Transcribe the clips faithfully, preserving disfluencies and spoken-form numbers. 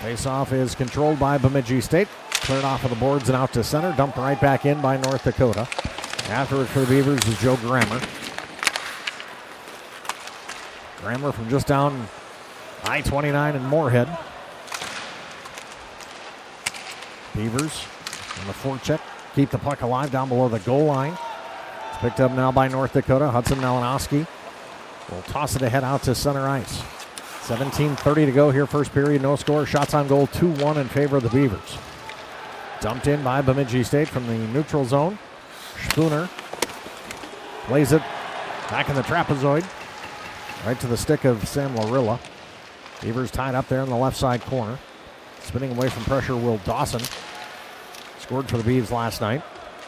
Face-off is controlled by Bemidji State. Cleared off of the boards and out to center. Dumped right back in by North Dakota. After it for the Beavers is Joe Grammer. Grammer from just down I twenty-nine in Moorhead. Beavers on the forecheck. Keep the puck alive down below the goal line. It's picked up now by North Dakota. Hudson Malinowski will toss it ahead out to center ice. seventeen thirty to go here, first period. No score. Shots on goal two one in favor of the Beavers. Dumped in by Bemidji State from the neutral zone. Spooner plays it back in the trapezoid. Right to the stick of Sam Larilla. Beavers tied up there in the left side corner. Spinning away from pressure, Will Dawson. Scored for the Beavs last night.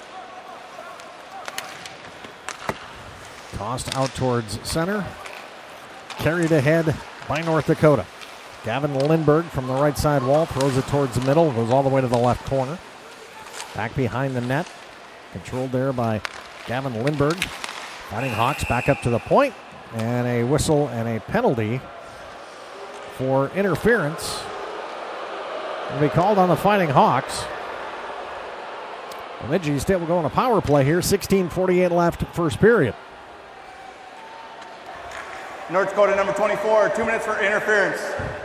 Tossed out towards center. Carried ahead by North Dakota. Gavin Lindberg from the right side wall throws it towards the middle. Goes all the way to the left corner. Back behind the net. Controlled there by Gavin Lindberg. Fighting Hawks back up to the point. And a whistle and a penalty for interference will be called on the Fighting Hawks. Bemidji State will go on a power play here. sixteen forty-eight left, first period. North Dakota number twenty-four, two minutes for interference.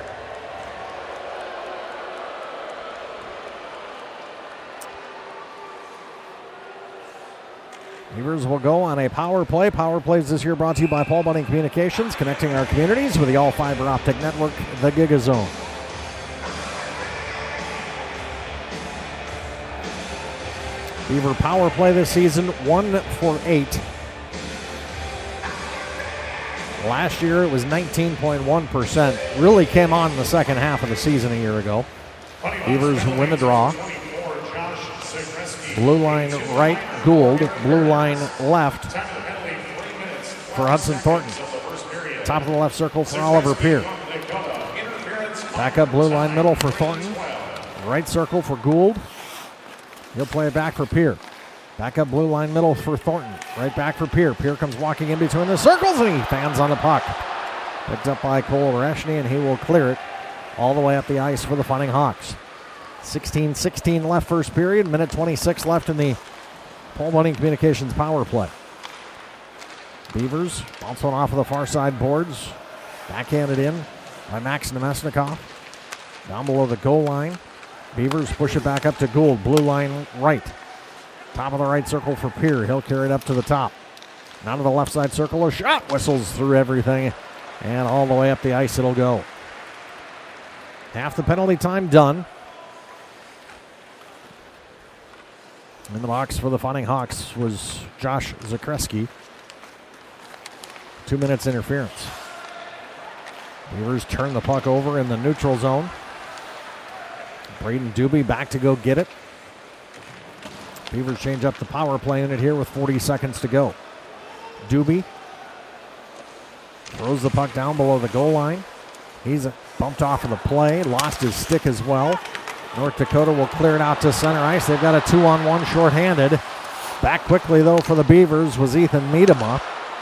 Beavers will go on a power play. Power plays this year brought to you by Paul Bunning Communications, connecting our communities with the all-fiber optic network, the GigaZone. Beaver power play this season, one for eight. Last year it was nineteen point one percent. Really came on in the second half of the season a year ago. Beavers win the draw. Blue line right, Gould. Blue line left for Hudson Thornton. Top of the left circle for Oliver Peer. Back up blue line middle for Thornton. Right circle for Gould. He'll play it back for Peer. Back up blue line middle for Thornton. Right back for Peer. Peer comes walking in between the circles and he fans on the puck. Picked up by Cole Reshny and he will clear it all the way up the ice for the Fighting Hawks. sixteen sixteen left first period. Minute twenty-six left in the Paul Bunning Communications power play. Beavers bounce one off of the far side boards. Backhanded in by Max Nemesnikov. Down below the goal line. Beavers push it back up to Gould. Blue line right. Top of the right circle for Peer. He'll carry it up to the top. Now to the left side circle. A shot whistles through everything. And all the way up the ice it'll go. Half the penalty time done. In the box for the Fighting Hawks was Josh Zakreski. Two minutes interference. Beavers turn the puck over in the neutral zone. Braden Doobie back to go get it. Beavers change up the power play unit here with forty seconds to go. Doobie throws the puck down below the goal line. He's bumped off of the play, lost his stick as well. North Dakota will clear it out to center ice. They've got a two-on-one shorthanded. Back quickly, though, for the Beavers was Ethan Miedema.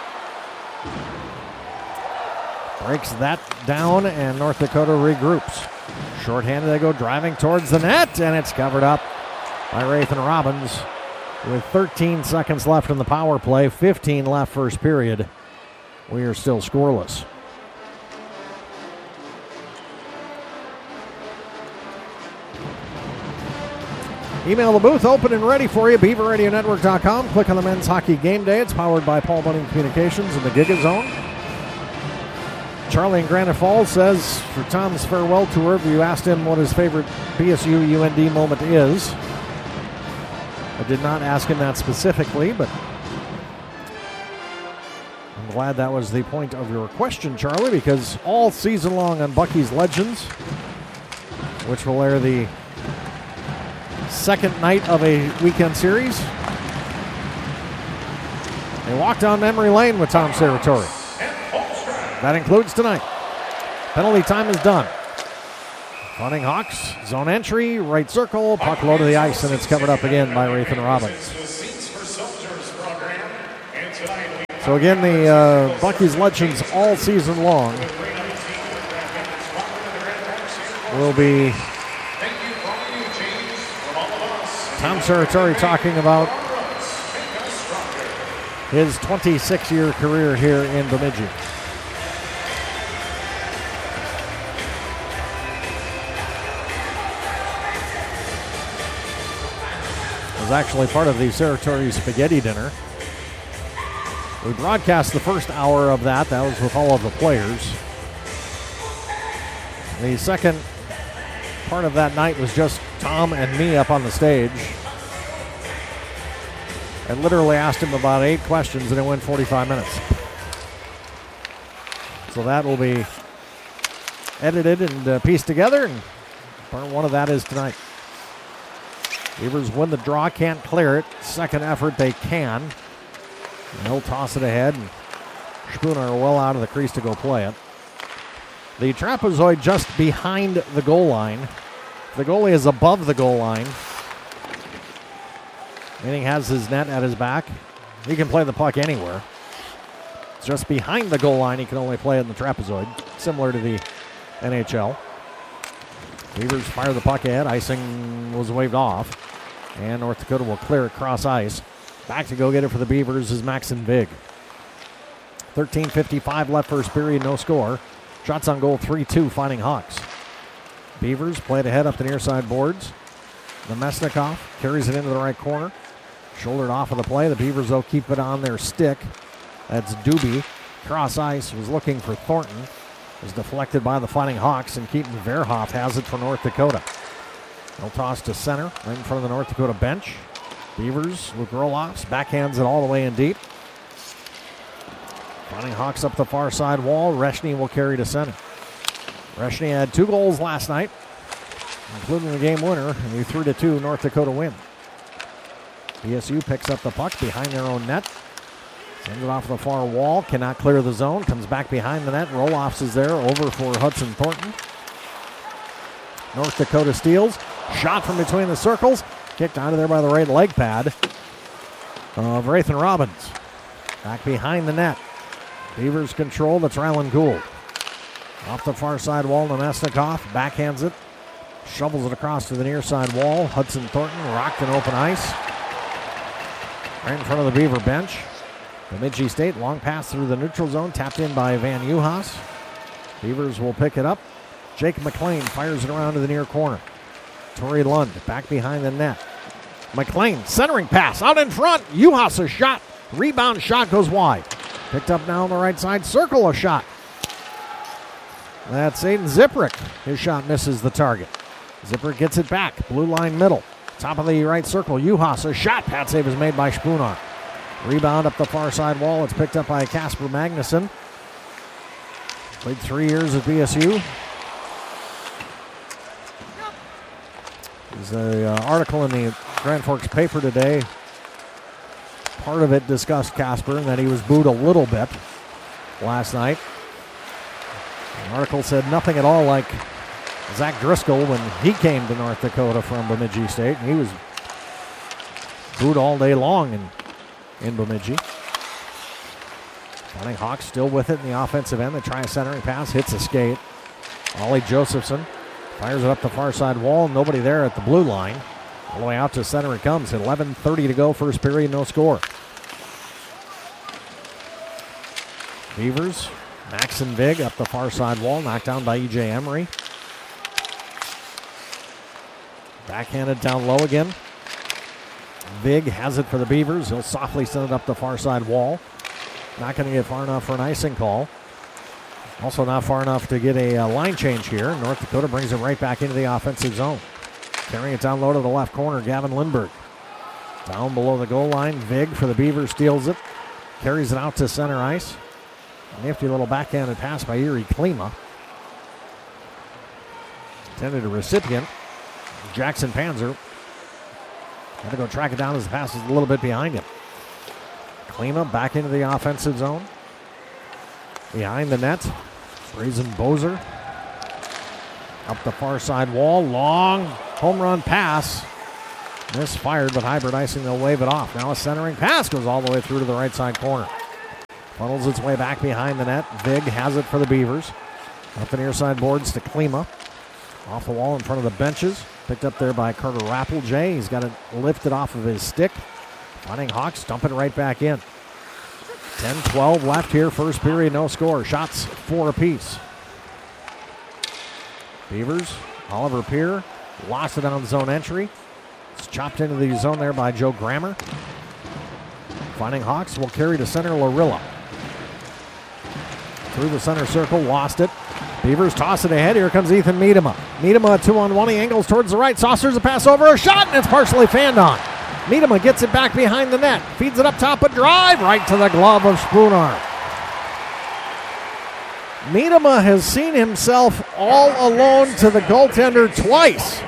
Breaks that down, and North Dakota regroups. Shorthanded, they go driving towards the net, and it's covered up by Rathan Robbins with thirteen seconds left in the power play, fifteen left first period. We are still scoreless. Email the booth open and ready for you, beaver radio network dot com. Click on the Men's Hockey Game Day. It's powered by Paul Bunning Communications and the GigaZone. Charlie in Granite Falls says, for Tom's farewell tour, you asked him what his favorite B S U U N D moment is. I did not ask him that specifically, but I'm glad that was the point of your question, Charlie, because all season long on Bucky's Legends, which will air the second night of a weekend series, they walk down memory lane with Tom Serratori. That includes tonight. Penalty time is done. Fighting Hawks, zone entry, right circle, puck low to the ice, and it's covered up again by Rathan Robbins. So again, the uh, Bucky's Legends all season long will be Tom Serratore talking about his twenty-six-year career here in Bemidji. It was actually part of the Serratore Spaghetti Dinner. We broadcast the first hour of that. That was with all of the players. The second part of that night was just Tom and me up on the stage. I literally asked him about eight questions and it went forty-five minutes. So that will be edited and uh, pieced together, and part one of that is tonight. Beavers win the draw, can't clear it. Second effort, they can. And he'll toss it ahead, and Spooner well out of the crease to go play it. The trapezoid just behind the goal line. The goalie is above the goal line, meaning has his net at his back. He can play the puck anywhere. It's just behind the goal line. He can only play it in the trapezoid, similar to the N H L. Beavers fire the puck ahead. Icing was waved off, and North Dakota will clear it cross ice. Back to go get it for the Beavers is Maxon Vig. thirteen fifty-five left first period, no score. Shots on goal three two, Fighting Hawks. Beavers played ahead up the near side boards. Nemesnikov carries it into the right corner. Shouldered off of the play. The Beavers, though, keep it on their stick. That's Doobie. Cross ice, was looking for Thornton. Was deflected by the Fighting Hawks, and Keaton Verhoff has it for North Dakota. They'll toss to center, right in front of the North Dakota bench. Beavers with roll-offs, backhands it all the way in deep. Fighting Hawks up the far side wall. Reshny will carry to center. Reshny had two goals last night, including the game winner, and a three to two North Dakota win. B S U picks up the puck behind their own net. Sends it off the far wall, cannot clear the zone, comes back behind the net. Roll-offs is there, over for Hudson Thornton. North Dakota steals. Shot from between the circles. Kicked out of there by the right leg pad of Rathan Robbins. Back behind the net. Beavers control, that's Rylan Gould. Off the far side wall, Nemesnikov backhands it. Shovels it across to the near side wall. Hudson Thornton rocked in open ice. Right in front of the Beaver bench. Bemidji State, long pass through the neutral zone, tapped in by Van Uhas. Beavers will pick it up. Jake McLean fires it around to the near corner. Torrey Lund back behind the net. McLean, centering pass, out in front. Uhas a shot. Rebound shot goes wide. Picked up now on the right side, circle a shot. That's Aiden Ziprick. His shot misses the target. Ziprick gets it back, blue line middle. Top of the right circle, Uhas a shot. Pad save is made by Spooner. Rebound up the far side wall. It's picked up by Casper Magnuson. Played three years at B S U. There's an uh, article in the Grand Forks paper today. Part of it discussed Casper and that he was booed a little bit last night. The article said nothing at all like Zach Driscoll when he came to North Dakota from Bemidji State. And he was booed all day long in, in Bemidji. Fighting Hawks still with it in the offensive end. They try a centering pass, hits a skate. Ollie Josephson fires it up the far side wall. Nobody there at the blue line. All the way out to center it comes. eleven thirty to go, first period, no score. Beavers, Maxon Vig up the far side wall, knocked down by E J Emery. Backhanded down low again. Vig has it for the Beavers. He'll softly send it up the far side wall. Not going to get far enough for an icing call. Also not far enough to get a uh, line change here. North Dakota brings it right back into the offensive zone. Carrying it down low to the left corner, Gavin Lindberg. Down below the goal line, Vig for the Beavers steals it. Carries it out to center ice. A nifty little backhanded pass by Erie Klima. Intended a recipient, Jackson Panzer. Got to go track it down as the pass is a little bit behind him. Klima back into the offensive zone. Behind the net, Brazen Bozer. Up the far side wall, long home run pass. Misfired, but hybrid icing, they'll wave it off. Now a centering pass goes all the way through to the right side corner. Funnels its way back behind the net. Vig has it for the Beavers. Up the near side boards to Klima. Off the wall in front of the benches. Picked up there by Carter Rappeljay. He's got it lifted off of his stick. Finding Hawks, dump it right back in. ten twelve left here, first period, no score. Shots four apiece. Beavers, Oliver Peer, lost it on zone entry. It's chopped into the zone there by Joe Grammer. Finding Hawks will carry to center Larilla. Through the center circle, lost it. Beavers toss it ahead. Here comes Ethan Miedema. Miedema two on one. He angles towards the right. Saucers a pass over. A shot, and it's partially fanned on. Miedema gets it back behind the net. Feeds it up top. A drive right to the glove of Spoonar. Miedema has seen himself all alone to the goaltender twice.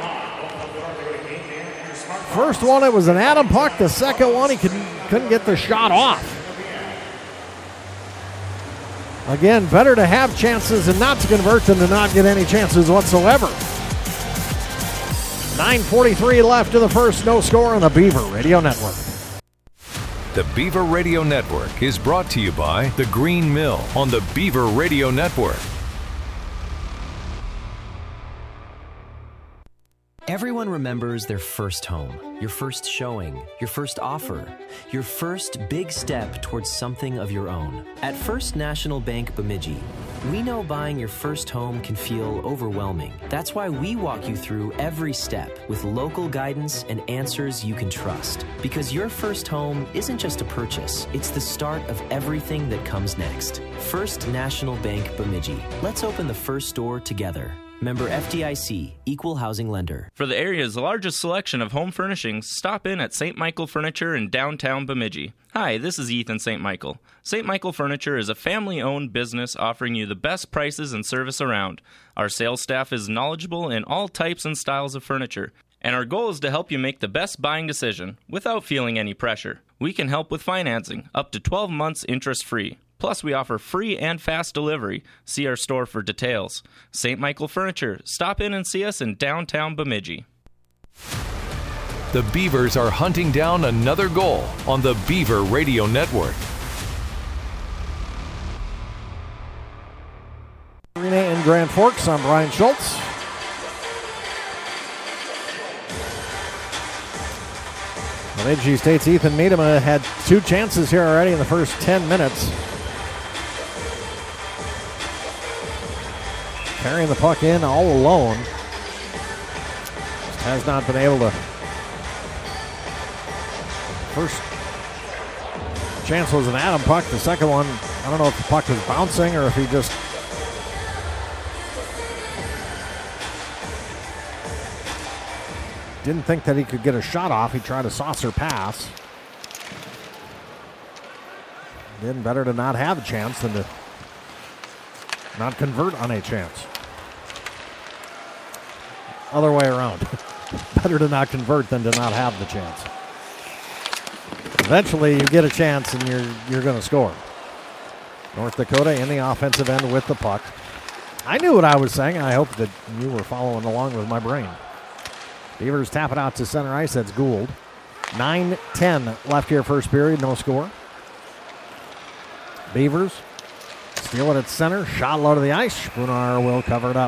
First one, it was an Adam puck. The second one, he couldn't, couldn't get the shot off. Again, better to have chances and not to convert than to not get any chances whatsoever. nine forty-three left in the first, no score on the Beaver Radio Network. The Beaver Radio Network is brought to you by The Green Mill on the Beaver Radio Network. Everyone remembers their first home, your first showing, your first offer, your first big step towards something of your own. At First National Bank Bemidji, we know buying your first home can feel overwhelming. That's why we walk you through every step with local guidance and answers you can trust. Because your first home isn't just a purchase, it's the start of everything that comes next. First National Bank Bemidji. Let's open the first door together. Member F D I C, Equal Housing Lender. For the area's largest selection of home furnishings, stop in at Saint Michael Furniture in downtown Bemidji. Hi, this is Ethan Saint Michael. Saint Michael Furniture is a family-owned business offering you the best prices and service around. Our sales staff is knowledgeable in all types and styles of furniture, and our goal is to help you make the best buying decision without feeling any pressure. We can help with financing, up to twelve months interest-free. Plus, we offer free and fast delivery. See our store for details. Saint Michael Furniture. Stop in and see us in downtown Bemidji. The Beavers are hunting down another goal on the Beaver Radio Network. Arena in Grand Forks, I'm Brian Schultz. Bemidji State's Ethan Miedema had two chances here already in the first ten minutes. Carrying the puck in all alone. Just has not been able to. First chance was an Adam puck. The second one, I don't know if the puck was bouncing or if he just didn't think that he could get a shot off. He tried a saucer pass. Then better to not have a chance than to not convert on a chance. Other way around. Better to not convert than to not have the chance. Eventually you get a chance and you're you're going to score. North Dakota in the offensive end with the puck. I knew what I was saying. I hope that you were following along with my brain. Beavers tap it out to center ice. That's Gould. nine ten left here first period. No score. Beavers steal it at center. Shot low to the ice. Spoonar will cover it up.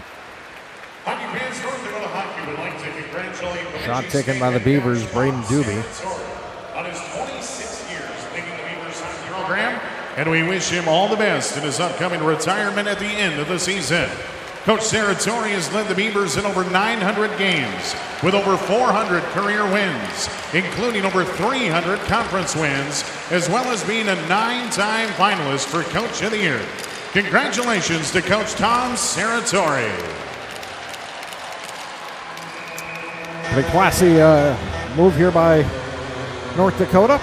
Shot taken by the Beavers, Braden Doobie. On his twenty-six years leading the Beavers hockey program, and we wish him all the best in his upcoming retirement at the end of the season. Coach Serratori has led the Beavers in over nine hundred games with over four hundred career wins, including over three hundred conference wins, as well as being a nine-time finalist for Coach of the Year. Congratulations to Coach Tom Serratori. Pretty classy uh, move here by North Dakota.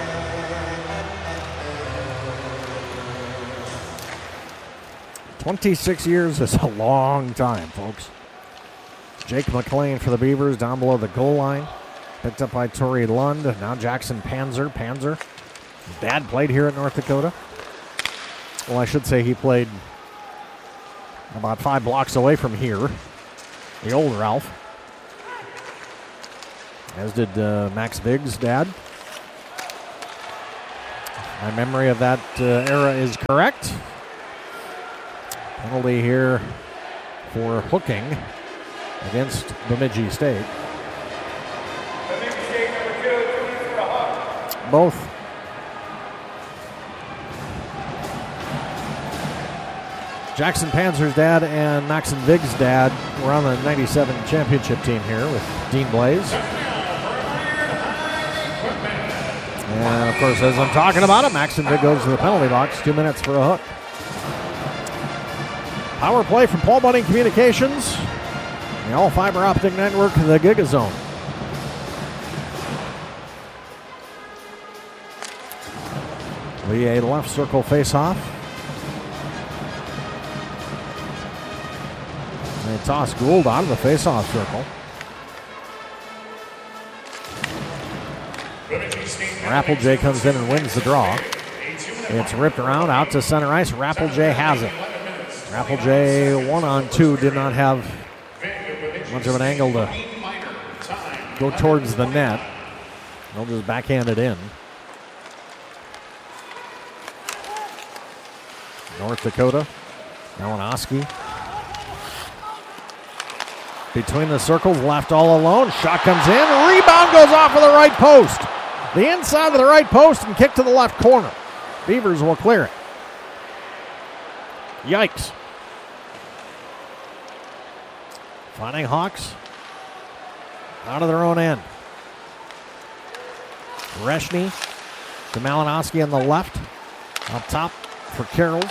twenty-six years is a long time, folks. Jake McLean for the Beavers down below the goal line. Picked up by Torrey Lund. Now Jackson Panzer. Panzer. His dad played here at North Dakota. Well, I should say he played about five blocks away from here. The old Ralph. As did uh, Max Biggs' dad. My memory of that uh, era is correct. Penalty here for hooking. against Bemidji State. Bemidji State number two, two minutes for a hug. Both Jackson Panzer's dad and Maxon Vig's dad were on the ninety-seven championship team here with Dean Blaze. And, of course, as I'm talking about it, Maxon Vig goes to the penalty box. Two minutes for a hook. Power play from Paul Bunting Communications. The all-fiber optic network, the Gigazone. Lee, a left circle face-off. They toss Gould out of the face-off circle. Rappelj comes in and wins the draw. It's ripped around out to center ice. Rappelj has it. Rappelj one on two did not have much of an angle to go towards the net. They'll just backhand it in. North Dakota. Malinowski. Between the circles, left all alone. Shot comes in. Rebound goes off of the right post. The inside of the right post and kick to the left corner. Beavers will clear it. Yikes. Fighting Hawks out of their own end. Reshny to Malinowski on the left. Up top for Carrolls.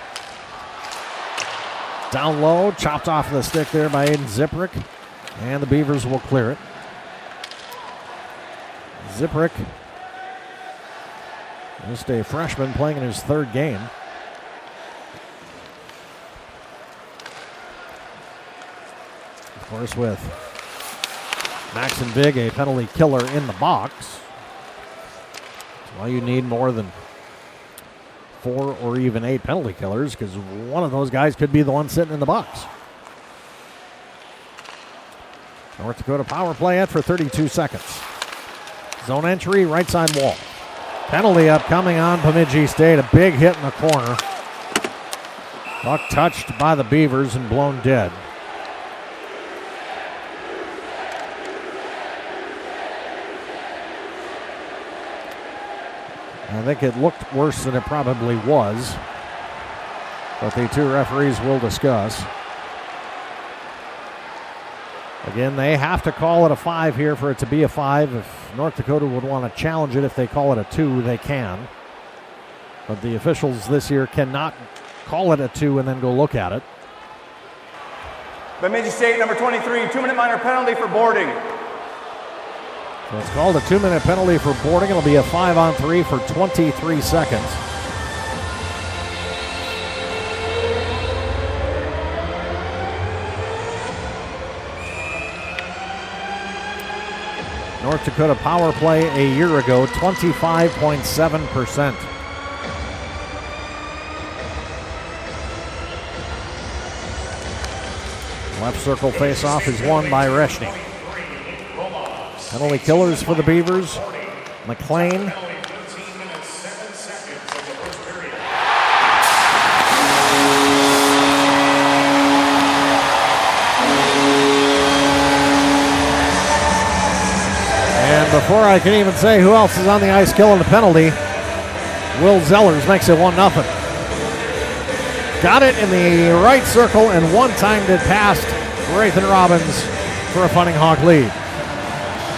Down low, chopped off the stick there by Aiden Ziprick. And the Beavers will clear it. Ziprick, just a freshman playing in his third game. Of course, with Maxon Vig, a penalty killer in the box. That's why you need more than four or even eight penalty killers, because one of those guys could be the one sitting in the box. North Dakota power play at for thirty-two seconds. Zone entry, right side wall. Penalty upcoming on Bemidji State. A big hit in the corner. Puck touched by the Beavers and blown dead. I think it looked worse than it probably was, but the two referees will discuss. Again, they have to call it a five here for it to be a five. If North Dakota would want to challenge it, if they call it a two, they can. But the officials this year cannot call it a two and then go look at it. Bemidji State number twenty-three, two-minute minor penalty for boarding. So it's called a two-minute penalty for boarding. It'll be a five-on-three for twenty-three seconds. North Dakota power play a year ago, twenty-five point seven percent. Left circle face-off is won by Reshny. Penalty killers for the Beavers. McLean. And before I can even say who else is on the ice killing the penalty, Will Zellers makes it one nothing. Got it in the right circle and one-timed it past Rathan Robbins for a Fighting Hawk lead.